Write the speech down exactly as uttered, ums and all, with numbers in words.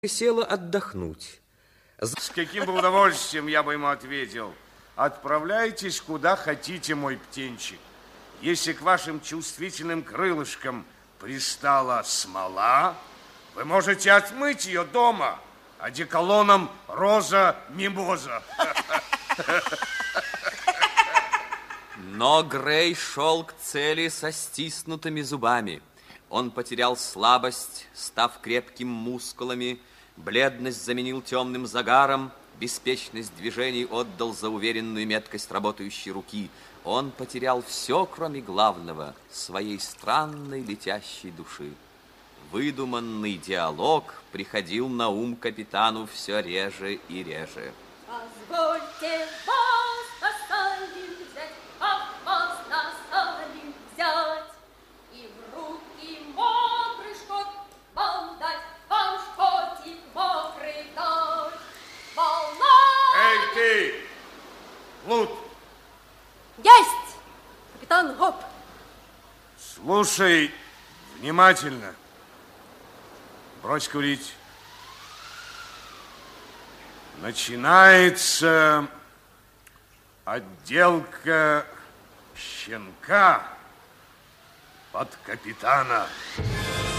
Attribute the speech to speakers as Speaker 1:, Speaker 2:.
Speaker 1: села отдохнуть.
Speaker 2: С каким бы удовольствием я бы ему ответил: отправляйтесь куда хотите, мой птенчик. Если к вашим чувствительным крылышкам пристала смола, вы можете отмыть ее дома одеколоном роза мимоза.
Speaker 3: Но Грей шел к цели со стиснутыми зубами. Он потерял слабость, став крепким мускулами, бледность заменил темным загаром, беспечность движений отдал за уверенную меткость работающей руки. Он потерял все, кроме главного, своей странной летящей души. Выдуманный диалог приходил на ум капитану все реже и реже.
Speaker 4: Позвольте вас осадим взять, а вас насадим взять, и в руки мокрый шкот вам дать, вам шкотик мокрый дать. Волна!
Speaker 2: Эй, ты, Лут!
Speaker 4: Есть, капитан Гоп!
Speaker 2: Слушай внимательно. Брось курить. Начинается отделка щенка под капитана.